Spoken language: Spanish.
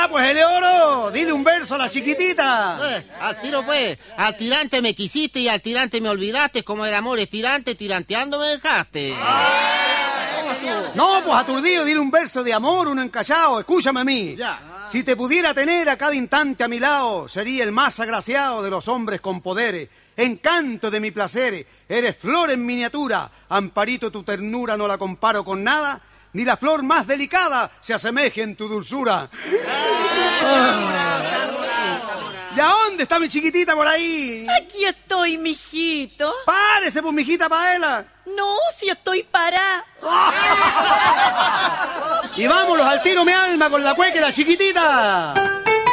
Ya, pues, Eleoro, dile un verso a la chiquitita. Al tiro, pues. Al tirante me quisiste y al tirante me olvidaste. Como el amor es tirante, tiranteando me dejaste. No, pues, aturdido, dile un verso de amor, uno encallado. Escúchame a mí. Ya. Si te pudiera tener a cada instante a mi lado, sería el más agraciado de los hombres con poderes. Encanto de mi placer, eres flor en miniatura. Amparito, tu ternura no la comparo con nada, ni la flor más delicada se asemeje en tu dulzura. ¿Y a dónde está mi chiquitita por ahí? Aquí estoy, mijito. Párese, pues, mijita Paela. No, si estoy parada. Y vámonos al tiro, mi alma, con la cueca y la chiquitita.